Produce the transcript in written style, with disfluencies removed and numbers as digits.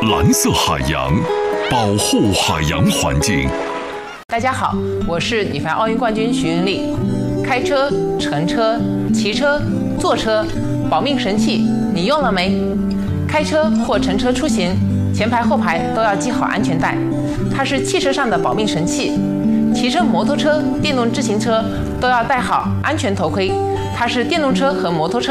蓝色海洋，保护海洋环境。 大家好，我是女排奥运冠军徐云丽。开车、乘车、骑车、坐车，保命神器你用了没？开车或乘车出行，前排后排都要系好安全带，它是汽车上的保命神器。骑车、摩托车、电动自行车都要戴好安全头盔，它是电动车和摩托车